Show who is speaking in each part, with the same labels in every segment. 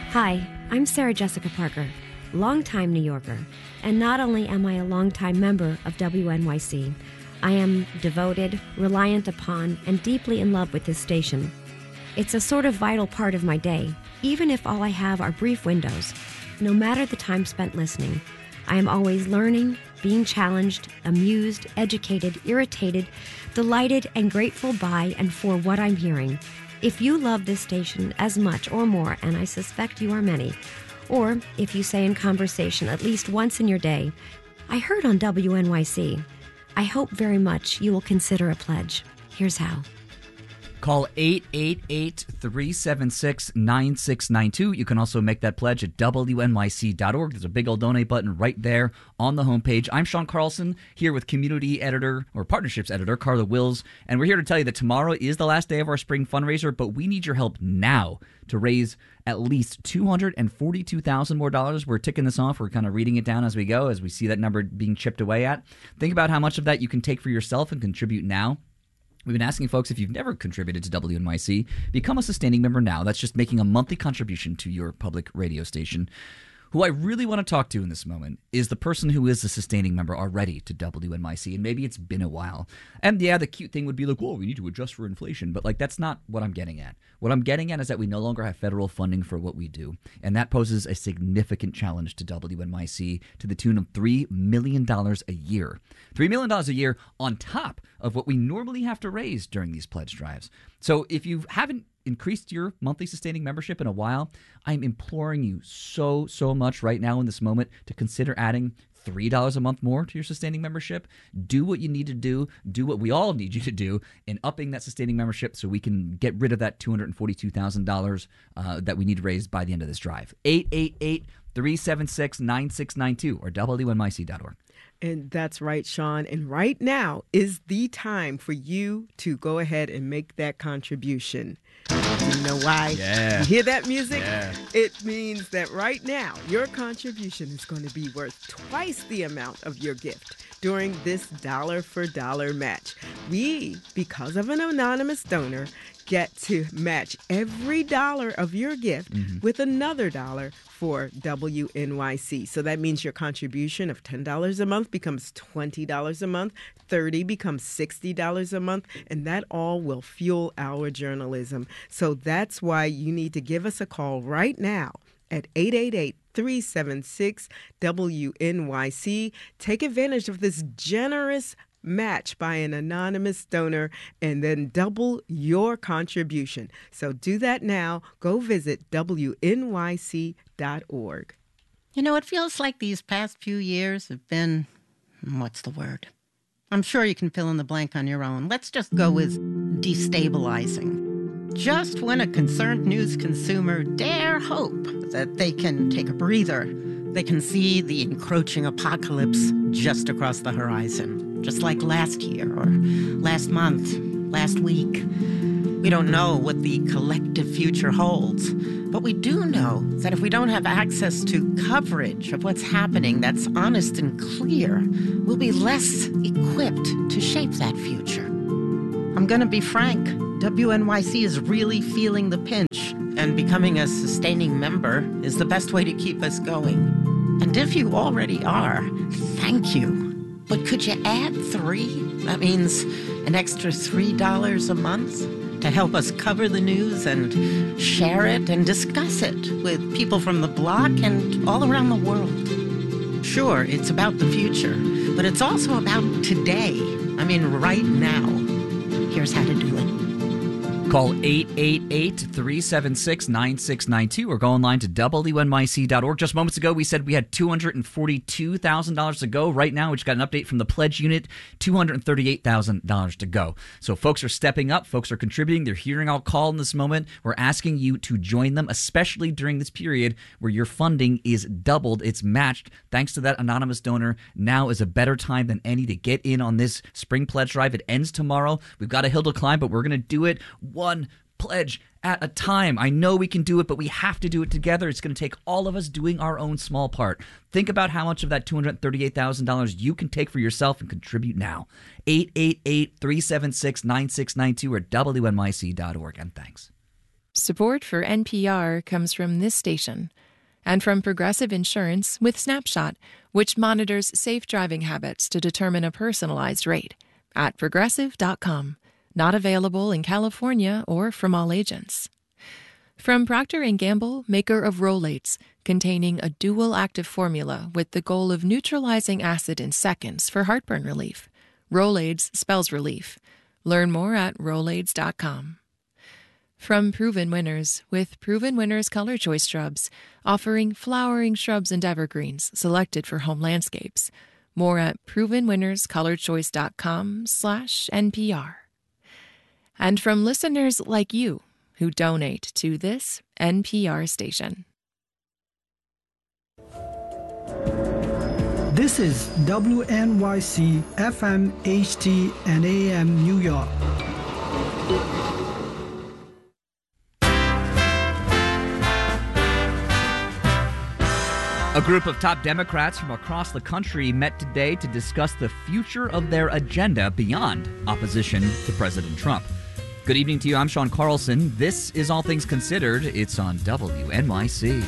Speaker 1: Hi, I'm Sarah Jessica Parker, longtime New Yorker, and not only am I a longtime member of WNYC, I am devoted, reliant upon, and deeply in love with this station. It's a sort of vital part of my day, even if all I have are brief windows. No matter the time spent listening, I am always learning, being challenged, amused, educated, irritated, delighted, and grateful by and for what I'm hearing. If you love this station as much or more, and I suspect you are many, or if you say in conversation at least once in your day, I heard on WNYC, I hope very much you will consider a pledge. Here's how.
Speaker 2: Call 888-376-9692. You can also make that pledge at WNYC.org. There's a big old donate button right there on the homepage. I'm Sean Carlson, here with community editor or partnerships editor Carla Wills, and we're here to tell you that tomorrow is the last day of our spring fundraiser, but we need your help now to raise at least $242,000 more dollars. We're ticking this off. We're kind of reading it down as we go, as we see that number being chipped away at. Think about how much of that you can take for yourself and contribute now. We've been asking folks, if you've never contributed to WNYC, become a sustaining member now. That's just making a monthly contribution to your public radio station. Who I really want to talk to in this moment is the person who is a sustaining member already to WNYC, and maybe it's been a while. And yeah, the cute thing would be like, whoa, we need to adjust for inflation. But that's not what I'm getting at. What I'm getting at is that we no longer have federal funding for what we do. And that poses a significant challenge to WNYC to the tune of $3 million a year. $3 million a year on top of what we normally have to raise during these pledge drives. So if you haven't increased your monthly sustaining membership in a while, I'm imploring you so much right now in this moment to consider adding $3 a month more to your sustaining membership. Do what you need to do what we all need you to do in upping that sustaining membership so we can get rid of that $242,000 that we need to raise by the end of this drive. 888-376-9692 or WNYC.org.
Speaker 3: And that's right, Sean. And right now is the time for you to go ahead and make that contribution. You know why?
Speaker 2: Yeah.
Speaker 3: You hear that music?
Speaker 2: Yeah.
Speaker 3: It means that right now your contribution is going to be worth twice the amount of your gift during this dollar for dollar match. We, because of an anonymous donor, get to match every dollar of your gift with another dollar for WNYC. So that means your contribution of $10 a month becomes $20 a month, $30 becomes $60 a month, and that all will fuel our journalism. So that's why you need to give us a call right now at 888-376-WNYC. Take advantage of this generous match by an anonymous donor and then double your contribution. So do that now. Go visit WNYC.org.
Speaker 4: You know, it feels like these past few years have been, what's the word? I'm sure you can fill in the blank on your own. Let's just go with destabilizing. Just when a concerned news consumer dare hope that they can take a breather, they can see the encroaching apocalypse just across the horizon. Just like last year or last month, last week. We don't know what the collective future holds, but we do know that if we don't have access to coverage of what's happening that's honest and clear, we'll be less equipped to shape that future. I'm going to be frank. WNYC is really feeling the pinch, and becoming a sustaining member is the best way to keep us going. And if you already are, thank you. But could you add 3? That means an extra $3 a month to help us cover the news and share it and discuss it with people from the block and all around the world. Sure, it's about the future, but it's also about today. I mean, right now. Here's how to do it.
Speaker 2: Call 888-376-9692 or go online to WNYC.org. Just moments ago, we said we had $242,000 to go. Right now, we just got an update from the pledge unit, $238,000 to go. So folks are stepping up. Folks are contributing. They're hearing our call in this moment. We're asking you to join them, especially during this period where your funding is doubled. It's matched. Thanks to that anonymous donor, now is a better time than any to get in on this spring pledge drive. It ends tomorrow. We've got a hill to climb, but we're going to do it one pledge at a time. I know we can do it, but we have to do it together. It's going to take all of us doing our own small part. Think about how much of that $238,000 you can take for yourself and contribute now. 888-376-9692 or WNYC.org. And thanks.
Speaker 5: Support for NPR comes from this station and from Progressive Insurance with Snapshot, which monitors safe driving habits to determine a personalized rate at Progressive.com. Not available in California or from all agents. From Procter & Gamble, maker of Rolaids, containing a dual active formula with the goal of neutralizing acid in seconds for heartburn relief. Rolaids spells relief. Learn more at Rolaids.com. From Proven Winners, with Proven Winners Color Choice Shrubs, offering flowering shrubs and evergreens selected for home landscapes. More at provenwinnerscolorchoice.com/NPR. And from listeners like you who donate to this NPR station.
Speaker 6: This is WNYC FM, HD, and AM New York.
Speaker 2: A group of top Democrats from across the country met today to discuss the future of their agenda beyond opposition to President Trump. Good evening to you. I'm Sean Carlson. This is All Things Considered. It's on WNYC.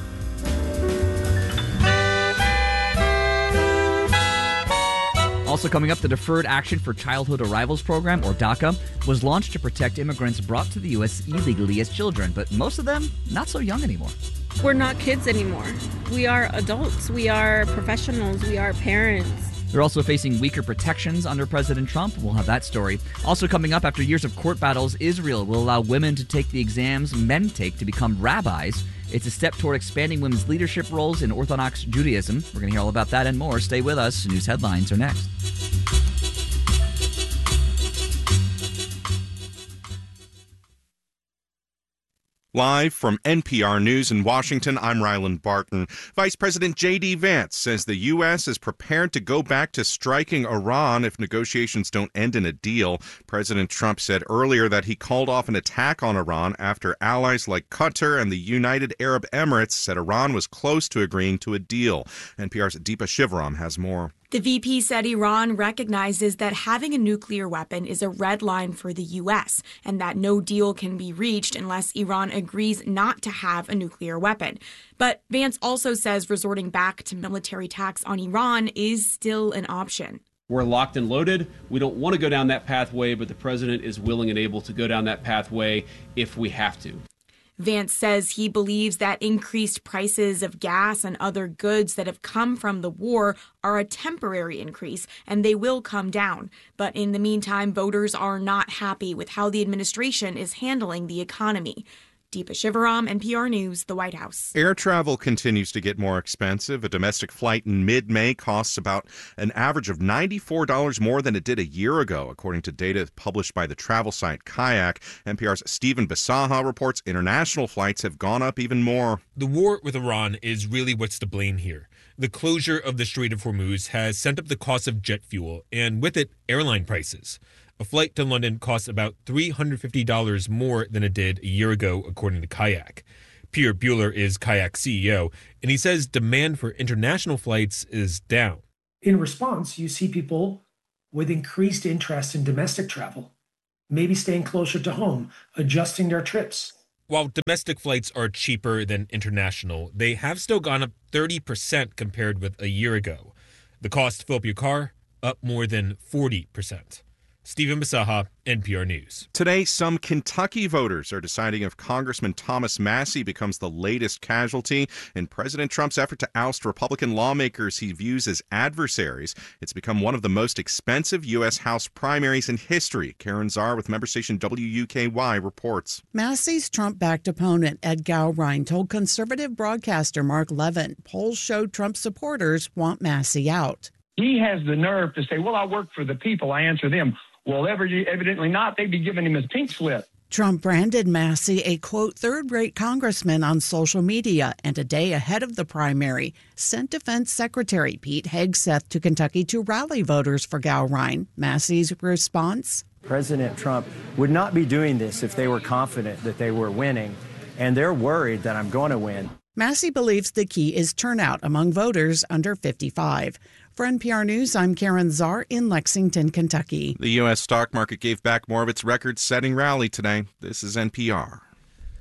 Speaker 2: Also coming up, the Deferred Action for Childhood Arrivals program, or DACA, was launched to protect immigrants brought to the U.S. illegally as children, but most of them not so young anymore.
Speaker 7: We're not kids anymore. We are adults. We are professionals. We are parents.
Speaker 2: They're also facing weaker protections under President Trump. We'll have that story. Also coming up, after years of court battles, Israel will allow women to take the exams men take to become rabbis. It's a step toward expanding women's leadership roles in Orthodox Judaism. We're going to hear all about that and more. Stay with us. News headlines are next.
Speaker 8: Live from NPR News in Washington, I'm Ryland Barton. Vice President J.D. Vance says the U.S. is prepared to go back to striking Iran if negotiations don't end in a deal. President Trump said earlier that he called off an attack on Iran after allies like Qatar and the United Arab Emirates said Iran was close to agreeing to a deal. NPR's Deepa Shivaram has more.
Speaker 9: The VP said Iran recognizes that having a nuclear weapon is a red line for the U.S. and that no deal can be reached unless Iran agrees not to have a nuclear weapon. But Vance also says resorting back to military attacks on Iran is still an option.
Speaker 10: We're locked and loaded. We don't want to go down that pathway, but the president is willing and able to go down that pathway if we have to.
Speaker 9: Vance says he believes that increased prices of gas and other goods that have come from the war are a temporary increase, and they will come down. But in the meantime, voters are not happy with how the administration is handling the economy. Deepa Shivaram, NPR News, the White House.
Speaker 8: Air travel continues to get more expensive. A domestic flight in mid-May costs about an average of $94 more than it did a year ago, according to data published by the travel site Kayak. NPR's Stephen Bisaha reports international flights have gone up even more.
Speaker 11: The war with Iran is really what's to blame here. The closure of the Strait of Hormuz has sent up the cost of jet fuel, and with it, airline prices. A flight to London costs about $350 more than it did a year ago, according to Kayak. Pierre Buehler is Kayak's CEO, and he says demand for international flights is down.
Speaker 12: In response, you see people with increased interest in domestic travel, maybe staying closer to home, adjusting their trips.
Speaker 11: While domestic flights are cheaper than international, they have still gone up 30% compared with a year ago. The cost to fill up your car, up more than 40%. Stephen Bisaha, NPR News.
Speaker 8: Today, some Kentucky voters are deciding if Congressman Thomas Massie becomes the latest casualty in President Trump's effort to oust Republican lawmakers he views as adversaries. It's become one of the most expensive U.S. House primaries in history. Karen Czar with member station WUKY reports.
Speaker 13: Massie's Trump-backed opponent, Ed Gowrine, told conservative broadcaster Mark Levin polls showed Trump supporters want Massie out.
Speaker 14: He has the nerve to say, well, I work for the people, I answer them. Well, evidently not. They'd be giving him his pink slip.
Speaker 13: Trump branded Massie a, quote, third-rate congressman on social media, and a day ahead of the primary, sent Defense Secretary Pete Hegseth to Kentucky to rally voters for Gowrine. Massie's response?
Speaker 15: President Trump would not be doing this if they were confident that they were winning, and they're worried that I'm going to win.
Speaker 13: Massie believes the key is turnout among voters under 55. For NPR News, I'm Karen Czar in Lexington, Kentucky.
Speaker 8: The U.S. stock market gave back more of its record-setting rally today. This is NPR.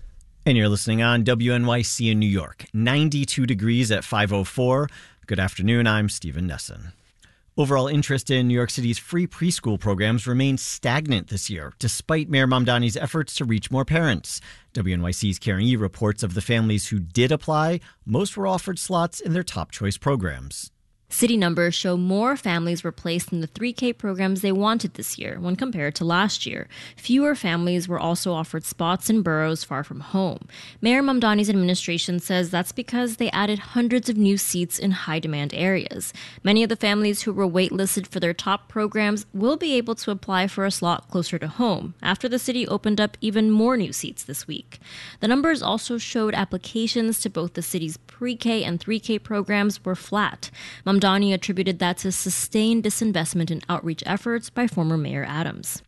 Speaker 16: And you're listening on WNYC in New York. 92 degrees at 5:04. Good afternoon. I'm Stephen Nesson. Overall interest in New York City's free preschool programs remains stagnant this year, despite Mayor Mamdani's efforts to reach more parents. WNYC's Karen Yee reports of the families who did apply, most were offered slots in their top choice programs.
Speaker 17: City numbers show more families were placed in the 3K programs they wanted this year when compared to last year. Fewer families were also offered spots in boroughs far from home. Mayor Mamdani's administration says that's because they added hundreds of new seats in high-demand areas. Many of the families who were waitlisted for their top programs will be able to apply for a slot closer to home after the city opened up even more new seats this week. The numbers also showed applications to both the city's pre-K and 3K programs were flat. Mamdani attributed that to sustained disinvestment in outreach efforts by former Mayor Adams.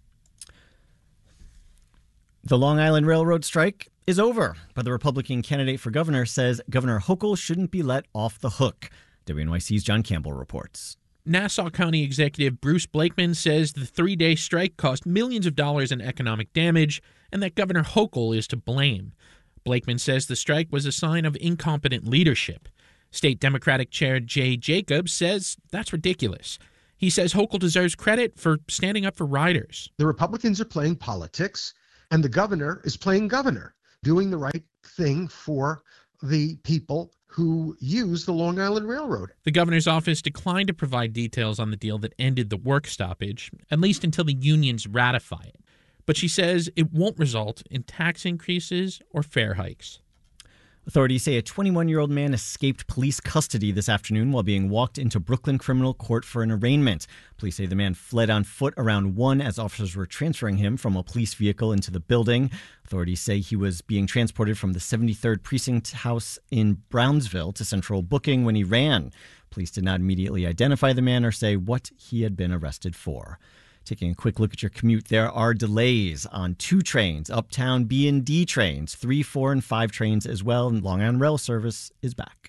Speaker 16: The Long Island Railroad strike is over, but the Republican candidate for governor says Governor Hochul shouldn't be let off the hook. WNYC's John Campbell reports.
Speaker 18: Nassau County Executive Bruce Blakeman says the 3-day strike cost millions of dollars in economic damage and that Governor Hochul is to blame. Blakeman says the strike was a sign of incompetent leadership. State Democratic Chair Jay Jacobs says that's ridiculous. He says Hochul deserves credit for standing up for riders.
Speaker 19: The Republicans are playing politics, and the governor is playing governor, doing the right thing for the people who use the Long Island Railroad.
Speaker 18: The governor's office declined to provide details on the deal that ended the work stoppage, at least until the unions ratify it. But she says it won't result in tax increases or fare hikes.
Speaker 16: Authorities say a 21-year-old man escaped police custody this afternoon while being walked into Brooklyn Criminal Court for an arraignment. Police say the man fled on foot around 1 as officers were transferring him from a police vehicle into the building. Authorities say he was being transported from the 73rd Precinct House in Brownsville to Central Booking when he ran. Police did not immediately identify the man or say what he had been arrested for. Taking a quick look at your commute, there are delays on 2 trains, Uptown B and D trains, 3, 4, and 5 trains as well, and Long Island Rail Service is back.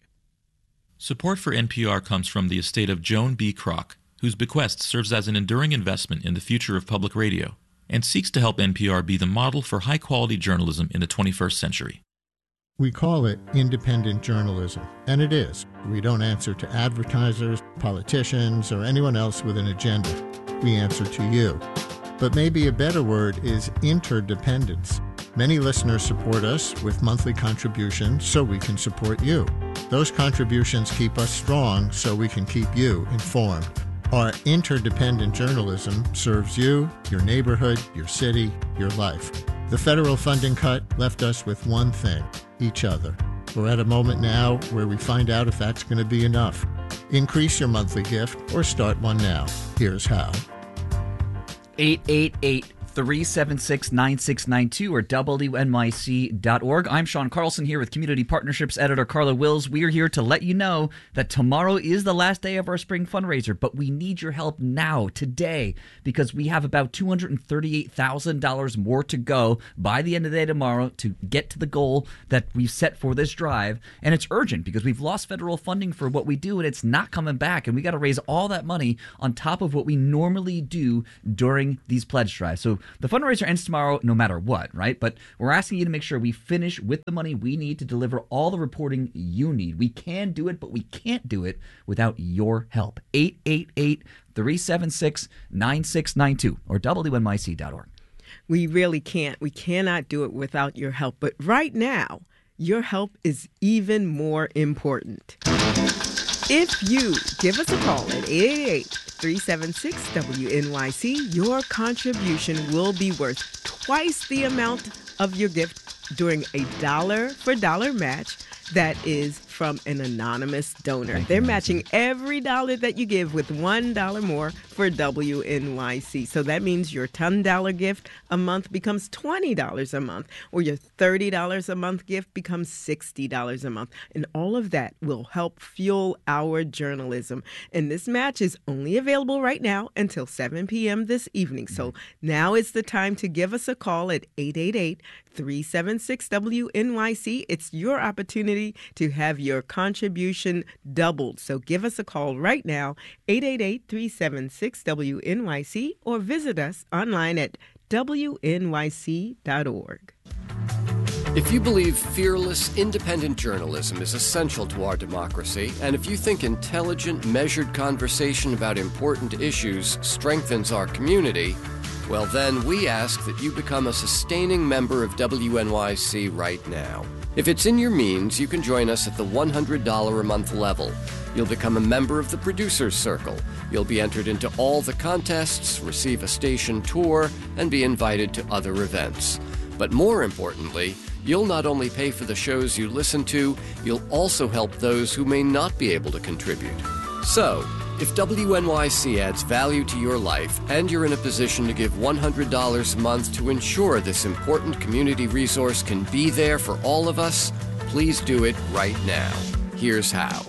Speaker 20: Support for NPR comes from the estate of Joan B. Kroc, whose bequest serves as an enduring investment in the future of public radio and seeks to help NPR be the model for high-quality journalism in the 21st century.
Speaker 21: We call it independent journalism, and it is. We don't answer to advertisers, politicians, or anyone else with an agenda. We answer to you. But maybe a better word is interdependence. Many listeners support us with monthly contributions so we can support you. Those contributions keep us strong so we can keep you informed. Our interdependent journalism serves you, your neighborhood, your city, your life. The federal funding cut left us with one thing: each other. We're at a moment now where we find out if that's going to be enough. Increase your monthly gift or start one now. Here's how.
Speaker 2: 888-376-9692 or WNYC.org. I'm Sean Carlson here with Community Partnerships Editor Carla Wills. We are here to let you know that tomorrow is the last day of our spring fundraiser, but we need your help now, today, because we have about $238,000 more to go by the end of the day tomorrow to get to the goal that we've set for this drive. And it's urgent because we've lost federal funding for what we do, and it's not coming back. And we got to raise all that money on top of what we normally do during these pledge drives. So the fundraiser ends tomorrow no matter what, right? But we're asking you to make sure we finish with the money we need to deliver all the reporting you need. We can do it, but we can't do it without your help. 888-376-9692 or WNYC.org.
Speaker 3: We really can't. We cannot do it without your help. But right now, your help is even more important. If you give us a call at 888-376-WNYC, your contribution will be worth twice the amount of your gift during a dollar-for-dollar match that is from an anonymous donor. They're matching every dollar that you give with $1 more for WNYC. So that means your $10 gift a month becomes $20 a month, or your $30 a month gift becomes $60 a month. And all of that will help fuel our journalism. And this match is only available right now until 7 p.m. this evening. So now is the time to give us a call at 888-376-WNYC. It's your opportunity to have your contribution doubled. So give us a call right now, 888-376-WNYC, or visit us online at WNYC.org.
Speaker 1: If you believe fearless, independent journalism is essential to our democracy, and if you think intelligent, measured conversation about important issues strengthens our community, well then we ask that you become a sustaining member of WNYC right now. If it's in your means, you can join us at the $100 a month level. You'll become a member of the Producers Circle. You'll be entered into all the contests, receive a station tour, and be invited to other events. But more importantly, you'll not only pay for the shows you listen to, you'll also help those who may not be able to contribute. So, if WNYC adds value to your life and you're in a position to give $100 a month to ensure this important community resource can be there for all of us, please do it right now. Here's how.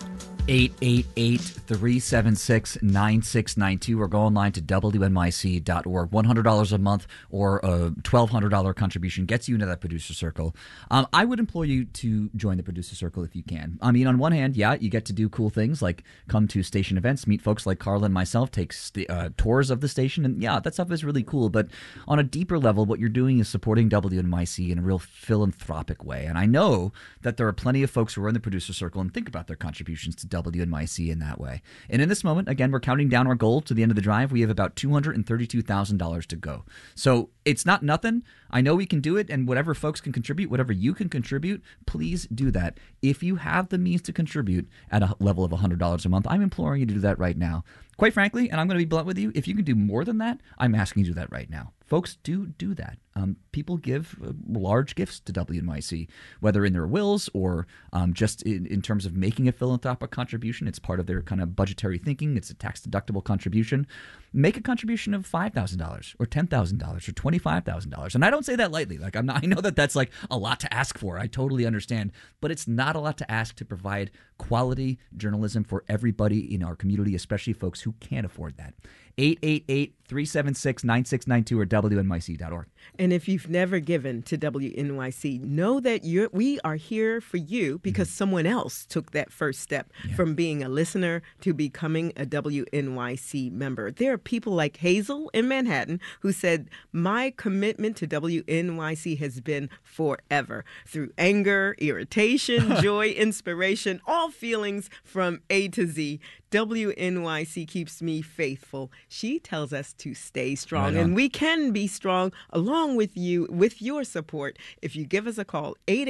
Speaker 2: 888-376-9692 or go online to WNYC.org. $100 a month or a $1,200 contribution gets you into that producer circle. I would implore you to join the producer circle if you can. I mean, on one hand, yeah, you get to do cool things like come to station events, meet folks like Carla and myself, take tours of the station, and yeah, that stuff is really cool. But on a deeper level, what you're doing is supporting WNYC in a real philanthropic way. And I know that there are plenty of folks who are in the producer circle and think about their contributions to WNYC in that way. And in this moment, again, we're counting down our goal to the end of the drive. We have about $232,000 to go. So it's not nothing. I know we can do it, and whatever folks can contribute, whatever you can contribute, please do that. If you have the means to contribute at a level of $100 a month, I'm imploring you to do that right now. Quite frankly, and I'm going to be blunt with you, if you can do more than that, I'm asking you to do that right now. Folks do that. People give large gifts to WNYC, whether in their wills or just in terms of making a philanthropic contribution. It's part of their kind of budgetary thinking. It's a tax-deductible contribution. Make a contribution of $5,000 or $10,000 or $25,000. And I don't say that lightly. Like I know that that's like a lot to ask for. I totally understand. But it's not a lot to ask to provide quality journalism for everybody in our community, especially folks who can't afford that. 888-376-9692 or WNYC.org.
Speaker 3: And if you've never given to WNYC, know that we are here for you because someone else took that first step from being a listener to becoming a WNYC member. There are people like Hazel in Manhattan who said, my commitment to WNYC has been forever. Through anger, irritation, joy, inspiration, all feelings from A to Z. WNYC keeps me faithful. She tells us to stay strong, and we can be strong along with you, with your support. If you give us a call,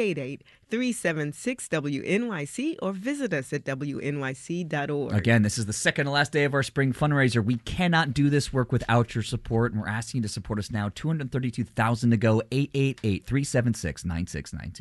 Speaker 3: 888-376-WNYC, or visit us at WNYC.org.
Speaker 2: Again, this is the second to last day of our spring fundraiser. We cannot do this work without your support, and we're asking you to support us now. $232,000 to go, 888-376-9692.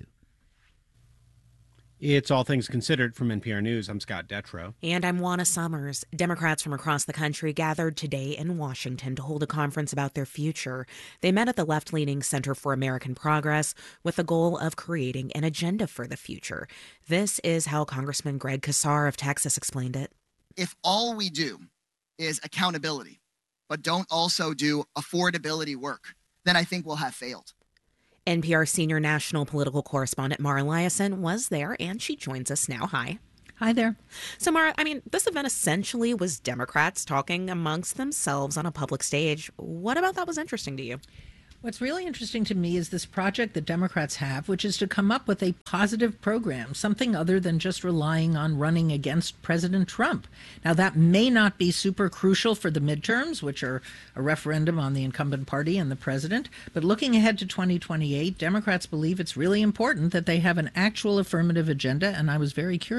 Speaker 22: It's All Things Considered from NPR News. I'm Scott Detrow.
Speaker 23: And I'm Juana Summers. Democrats from across the country gathered today in Washington to hold a conference about their future. They met at the left-leaning Center for American Progress with the goal of creating an agenda for the future. This is how Congressman Greg Casar of Texas explained it.
Speaker 24: If all we do is accountability, but don't also do affordability work, then I think we'll have failed.
Speaker 23: NPR senior national political correspondent Mara Liasson was there, and she joins us now. Hi.
Speaker 4: Hi there.
Speaker 23: So, Mara, this event essentially was Democrats talking amongst themselves on a public stage. What about that was interesting to you?
Speaker 4: What's really interesting to me is this project that Democrats have, which is to come up with a positive program, something other than just relying on running against President Trump. Now, that may not be super crucial for the midterms, which are a referendum on the incumbent party and the president. But looking ahead to 2028, Democrats believe it's really important that they have an actual affirmative agenda, and I was very curious